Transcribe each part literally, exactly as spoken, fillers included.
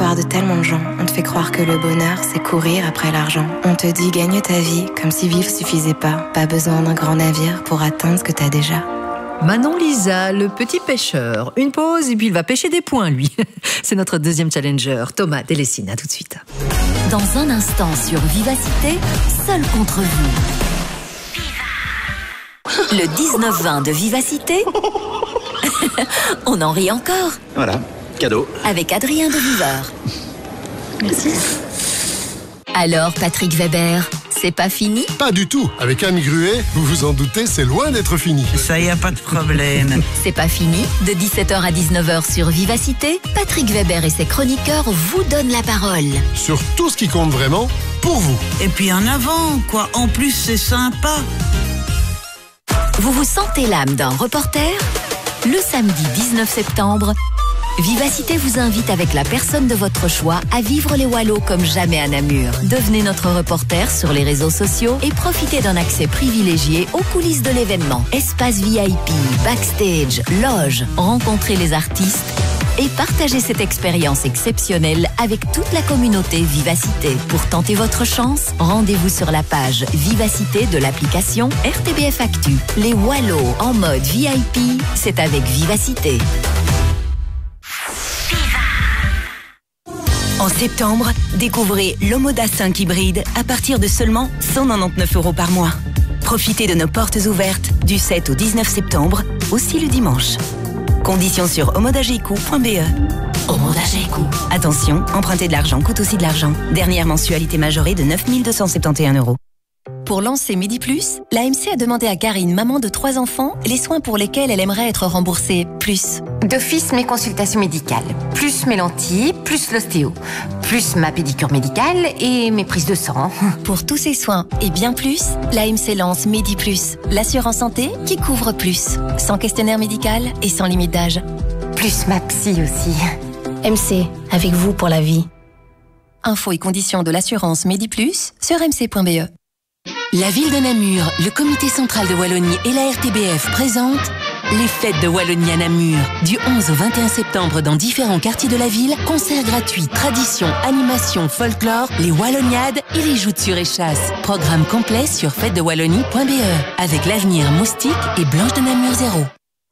l'histoire de tellement de gens. On te fait croire que le bonheur, c'est courir après l'argent. On te dit gagne ta vie, comme si vivre suffisait pas. Pas besoin d'un grand navire pour atteindre ce que t'as déjà. Manon Lisa, le petit pêcheur. Une pause et puis il va pêcher des points, lui. C'est notre deuxième challenger, Thomas Delessine. À tout de suite. Dans un instant sur Vivacité, seul contre vous. Le dix-neuf vingt de Vivacité. On en rit encore. Voilà, cadeau. Avec Adrien de Viveur. Merci. Alors, Patrick Weber, c'est pas fini? Pas du tout. Avec Anne Gruet, vous vous en doutez, c'est loin d'être fini. Ça y a pas de problème. C'est pas fini. De dix-sept heures à dix-neuf heures sur Vivacité, Patrick Weber et ses chroniqueurs vous donnent la parole. Sur tout ce qui compte vraiment, pour vous. Et puis en avant, quoi. En plus, c'est sympa. Vous vous sentez l'âme d'un reporter? Le samedi dix-neuf septembre, Vivacité vous invite avec la personne de votre choix à vivre les Wallos comme jamais à Namur. Devenez notre reporter sur les réseaux sociaux et profitez d'un accès privilégié aux coulisses de l'événement. Espace V I P, backstage, loge, rencontrez les artistes et partagez cette expérience exceptionnelle avec toute la communauté Vivacité. Pour tenter votre chance, rendez-vous sur la page Vivacité de l'application R T B F Actu. Les Wallos en mode V I P, c'est avec Vivacité. En septembre, découvrez l'Omoda cinq hybride à partir de seulement cent quatre-vingt-dix-neuf euros par mois. Profitez de nos portes ouvertes du sept au dix-neuf septembre, aussi le dimanche. Conditions sur omodageco point b e. Omodageco. Attention, emprunter de l'argent coûte aussi de l'argent. Dernière mensualité majorée de neuf mille deux cent soixante et onze euros. Pour lancer Midi Plus, l'A M C a demandé à Karine, maman de trois enfants, les soins pour lesquels elle aimerait être remboursée plus. D'office, mes consultations médicales, plus mes lentilles, plus l'ostéo, plus ma pédicure médicale et mes prises de sang. Pour tous ces soins et bien plus, l'A M C lance Midi Plus, l'assurance santé qui couvre plus, sans questionnaire médical et sans limite d'âge. Plus ma psy aussi. M C, avec vous pour la vie. Infos et conditions de l'assurance Midi Plus sur m c point b e. La ville de Namur, le comité central de Wallonie et la R T B F présentent les fêtes de Wallonie à Namur. Du onze au vingt et un septembre dans différents quartiers de la ville, concerts gratuits, traditions, animations, folklore, les Walloniades et les joutes sur échasse. Programme complet sur fête de wallonie point b e avec l'avenir Moustique et Blanche de Namur zéro.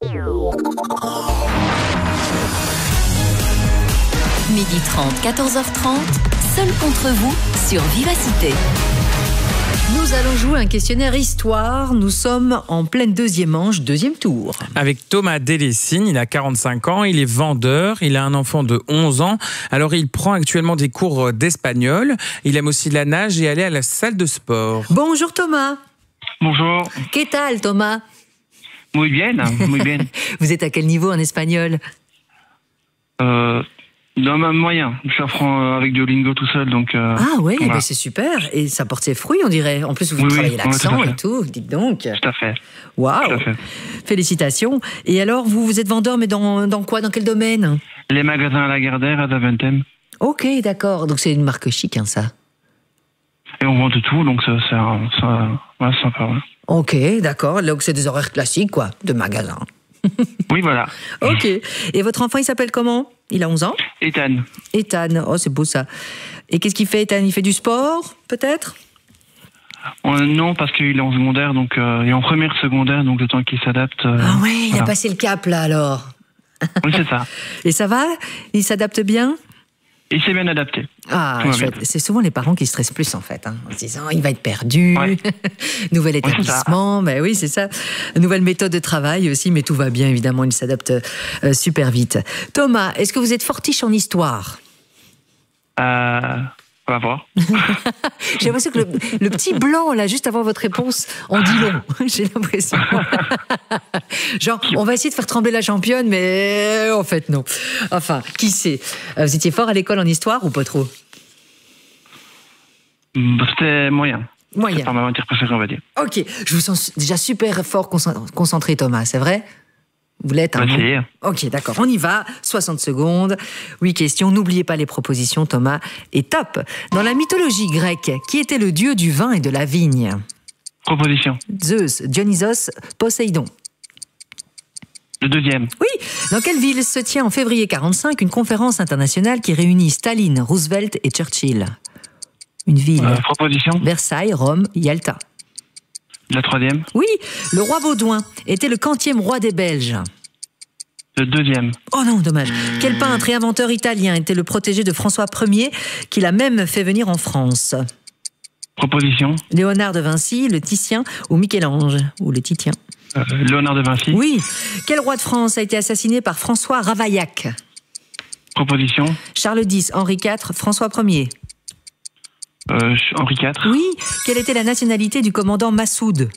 Midi trente, quatorze heures trente, seul contre vous sur Vivacité. Nous allons jouer un questionnaire histoire. Nous sommes en pleine deuxième manche, deuxième tour. Avec Thomas Delessine, il a quarante-cinq ans, il est vendeur, il a un enfant de onze ans. Alors il prend actuellement des cours d'espagnol. Il aime aussi la nage et aller à la salle de sport. Bonjour Thomas. Bonjour. ¿Qué tal Thomas? Muy bien, muy bien. Vous êtes à quel niveau en espagnol? Euh... Dans ma moyen, je apprends avec Duolingo tout seul, donc. Euh, ah oui, voilà. ben c'est super et ça porte ses fruits, on dirait. En plus, vous oui, travaillez oui, l'accent ouais, et tout. Dites donc. Tout à fait. Waouh. Félicitations. Et alors, vous vous êtes vendeur, mais dans dans quoi, dans quel domaine? Les magasins à Lagardère à Zaventem. Ok, d'accord. Donc c'est une marque chic, hein, ça. Et on vend de tout, donc ça, ça, ça ouais, c'est sympa. Ouais. Ok, d'accord. Donc c'est des horaires classiques, quoi, de magasin. Oui, voilà. Ok. Et votre enfant, il s'appelle comment? Il a onze ans? Ethan. Ethan. Oh, c'est beau ça. Et qu'est-ce qu'il fait, Ethan? Il fait du sport, peut-être? euh, Non, parce qu'il est en secondaire, donc euh, il est en première secondaire, donc le temps qu'il s'adapte. Euh, ah ouais, il voilà. a passé le cap là alors. Oui, c'est ça. Et ça va? Il s'adapte bien? Il s'est bien adapté. Ah, chouette. C'est souvent les parents qui stressent plus en fait, hein, en se disant il va être perdu, ouais. Nouvel établissement, ouais, ben oui c'est ça, nouvelle méthode de travail aussi, mais tout va bien évidemment, il s'adapte euh, super vite. Thomas, est-ce que vous êtes fortiche en histoire? Euh... On va voir. J'ai l'impression que le, le petit blanc, là, juste avant votre réponse, en dit long. J'ai l'impression. Genre, on va essayer de faire trembler la championne, mais en fait, non. Enfin, qui sait? Vous étiez fort à l'école en histoire ou pas trop? C'était moyen. Moyen. C'est pas ma matière préférée, on va dire. Ok. Je vous sens déjà super fort concentré, Thomas, c'est vrai? Vous l'êtes, hein? Essayer. Ok, d'accord, on y va. soixante secondes, huit questions. N'oubliez pas les propositions, Thomas. Et top! Dans la mythologie grecque, qui était le dieu du vin et de la vigne? Proposition. Zeus, Dionysos, Poséidon. Le deuxième. Oui. Dans quelle ville se tient en février quarante-cinq une conférence internationale qui réunit Staline, Roosevelt et Churchill? Une ville. Euh, proposition. Versailles, Rome, Yalta. La troisième. Oui. Le roi Baudouin était le quantième roi des Belges? Le deuxième. Oh non, dommage. Quel peintre et inventeur italien était le protégé de François Ier, qu'il a même fait venir en France? Proposition. Léonard de Vinci, le Titien ou Michel-Ange, ou le Titien. Euh, Léonard de Vinci. Oui. Quel roi de France a été assassiné par François Ravaillac? Proposition. Charles X, Henri quatre, François Ier. Euh, Henri quatre. Oui. Quelle était la nationalité du commandant Massoud?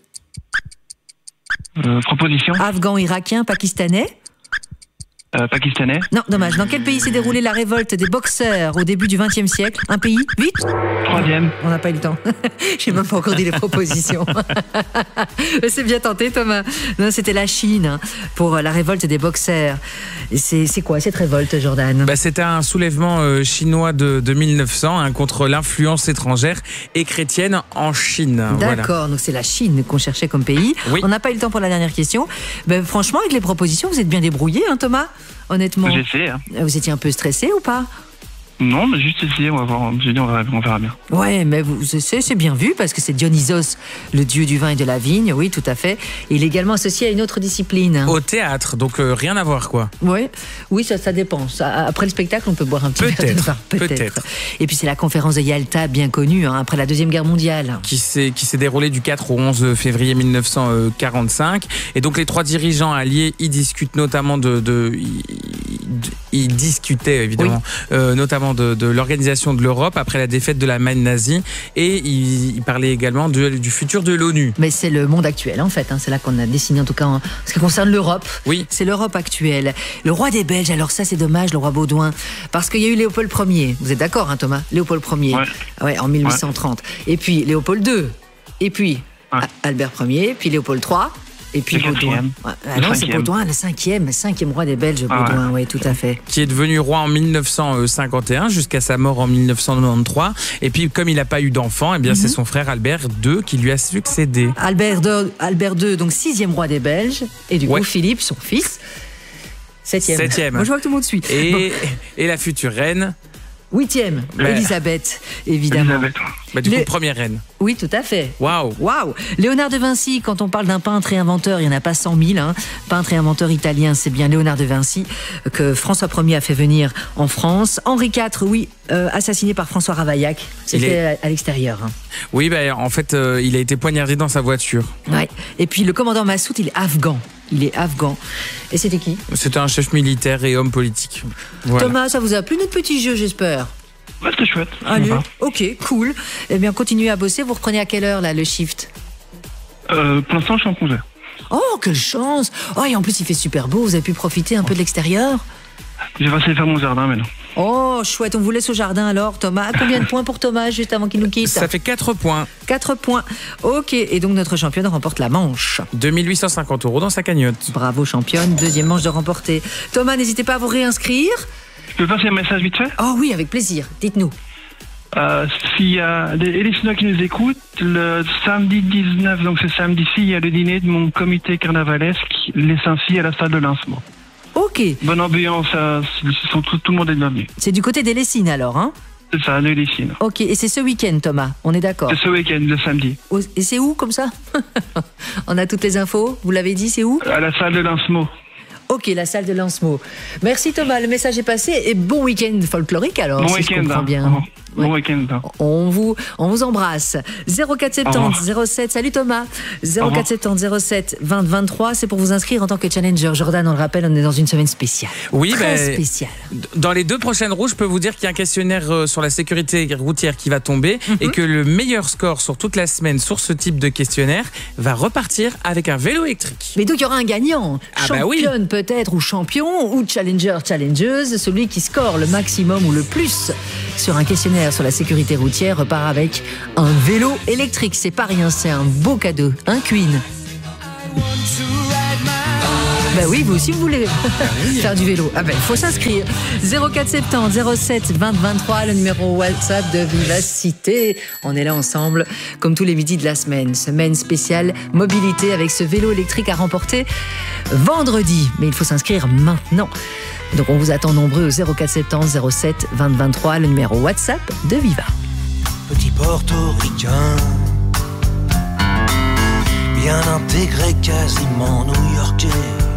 Euh, proposition. Afghan, irakien, pakistanais? Euh, pakistanais. Non, dommage. Dans quel pays s'est déroulée la révolte des boxeurs au début du vingtième siècle? Un pays? Vite. Troisième. On n'a pas eu le temps. J'ai même pas encore dit les propositions. C'est bien tenté, Thomas. Non, c'était la Chine hein, pour la révolte des boxeurs. C'est, c'est quoi cette révolte, Jordan? Bah, c'était un soulèvement euh, chinois de, de mille neuf cents hein, contre l'influence étrangère et chrétienne en Chine. D'accord, Voilà. donc c'est la Chine qu'on cherchait comme pays. Oui. On n'a pas eu le temps pour la dernière question. Ben, franchement, avec les propositions, vous êtes bien débrouillé, hein, Thomas? Honnêtement. J'ai essayé. Hein. Vous étiez un peu stressé ou pas? Non, mais juste essayer, on va voir. J'ai dit, on verra, on verra bien. Ouais, mais vous, c'est, c'est bien vu parce que c'est Dionysos, le dieu du vin et de la vigne, oui, tout à fait. Et il est également associé à une autre discipline. Au théâtre, donc euh, rien à voir, quoi. Ouais, oui, ça, ça dépend. Ça, après le spectacle, on peut boire un petit Peut-être, verre de vin. Peut-être. peut-être. Et puis c'est la conférence de Yalta, bien connue, hein, après la Deuxième Guerre mondiale. Qui s'est, qui s'est déroulé du quatre au onze février mille neuf cent quarante-cinq. Et donc les trois dirigeants alliés y discutent notamment de... de ils discutaient évidemment oui. euh, notamment de, de l'organisation de l'Europe après la défaite de l'Allemagne nazie et ils, ils parlaient également de, du futur de l'ONU. Mais c'est le monde actuel en fait, hein. C'est là qu'on a dessiné en tout cas en ce qui concerne l'Europe. Oui. C'est l'Europe actuelle. Le roi des Belges, alors ça c'est dommage, le roi Baudouin, parce qu'il y a eu Léopold Ier. Vous êtes d'accord hein, Thomas? Léopold Ier, ouais. Ouais, en mille huit cent trente. Ouais. Et puis Léopold deux, et puis ouais. Albert Ier, puis Léopold trois. Et puis le Baudouin. Ah, non, c'est Baudouin, le cinquième, le cinquième roi des Belges, Baudouin, ah ouais. oui, tout à fait. Qui est devenu roi en mille neuf cent cinquante et un jusqu'à sa mort en mille neuf cent quatre-vingt-treize. Et puis, comme il n'a pas eu d'enfant, eh bien, mm-hmm. c'est son frère Albert deux qui lui a succédé. Albert deux, Albert deux, donc sixième roi des Belges, et du ouais. coup Philippe, son fils, septième. Septième. Moi, je vois que tout le monde suit. Et, bon. et la future reine. Huitième, bah, Elisabeth, évidemment. Elisabeth. Bah, du Le... coup, première reine. Oui, tout à fait. Waouh. Waouh. Léonard de Vinci, quand on parle d'un peintre et inventeur, il n'y en a pas cent mille. Hein. Peintre et inventeur italien, c'est bien Léonard de Vinci que François Ier a fait venir en France. Henri quatre, oui, euh, assassiné par François Ravaillac. C'était est... à l'extérieur. Hein. Oui, bah, en fait, euh, il a été poignardé dans sa voiture. Ouais. Et puis le commandant Massoud, il est afghan. Il est afghan. Et c'était qui? C'était un chef militaire et homme politique. Voilà. Thomas, ça vous a plu notre petit jeu, j'espère? Ouais, c'était chouette. Allez, ok, cool. Eh bien, continuez à bosser. Vous reprenez à quelle heure, là, le shift? euh, Pour l'instant, je suis en congé. Oh, quelle chance! Oh, et en plus, il fait super beau. Vous avez pu profiter un ouais. peu de l'extérieur? J'ai passé faire mon jardin, maintenant. Oh, chouette. On vous laisse au jardin, alors, Thomas. Combien de points pour Thomas, juste avant qu'il nous quitte? Ça fait quatre points. quatre points. Ok. Et donc, notre championne remporte la manche. deux mille huit cent cinquante euros dans sa cagnotte. Bravo, championne. Deuxième manche de remporter. Thomas, n'hésitez pas à vous réinscrire. Je peux passer un message vite fait? Oh oui, avec plaisir. Dites-nous. Euh, S'il y a des listeners qui nous écoutent, le samedi dix-neuf, donc c'est samedi-ci, il y a le dîner de mon comité carnavalesque, les Saint-Filles à la salle de Lincemont. Ok. Bonne ambiance, euh, tout, tout le monde est bienvenu. C'est du côté des Lessines alors, hein? C'est ça, les Lessines. Ok, et c'est ce week-end, Thomas, on est d'accord? C'est ce week-end, le samedi. Et c'est où, comme ça? On a toutes les infos, vous l'avez dit, c'est où? À la salle de Lincemont. Ok, la salle de Lincemont. Merci Thomas, le message est passé et bon week-end folklorique alors. Bon si week-end. Je comprends hein. bien. Bon, bon ouais. week-end. Hein. On vous, on vous embrasse. zéro quatre soixante-dix zéro sept. Salut Thomas. zéro quatre soixante-dix zéro sept vingt vingt-trois. C'est pour vous inscrire en tant que challenger. Jordan, on le rappelle, on est dans une semaine spéciale. Oui, très bah, spéciale. Dans les deux prochaines roues, je peux vous dire qu'il y a un questionnaire sur la sécurité routière qui va tomber mm-hmm. et que le meilleur score sur toute la semaine sur ce type de questionnaire va repartir avec un vélo électrique. Mais donc il y aura un gagnant. Ah Championne bah oui. peut-être ou champion ou challenger, challengeuse, celui qui score le maximum ou le plus sur un questionnaire sur la sécurité routière repart avec un vélo électrique. C'est pas rien, c'est un beau cadeau. Un Queen. Bah oui, vous aussi vous voulez faire du vélo. Ah ben, il faut s'inscrire. zéro quatre soixante-dix zéro sept vingt vingt-trois, le numéro WhatsApp de Vivacité. On est là ensemble, comme tous les midis de la semaine. Semaine spéciale mobilité avec ce vélo électrique à remporter vendredi. Mais il faut s'inscrire maintenant. Donc on vous attend nombreux au zéro quatre soixante-dix zéro sept vingt vingt-trois, le numéro WhatsApp de Viva. Petit portoricain, bien intégré, quasiment new-yorkais.